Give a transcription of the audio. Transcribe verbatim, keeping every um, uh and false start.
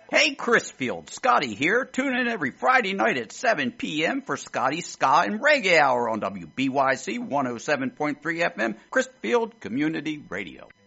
Hey, Chrisfield, Scotty here. Tune in every Friday night at seven p.m. for Scotty's Ska and Reggae Hour on W B Y C one oh seven point three F M, Chrisfield Community Radio.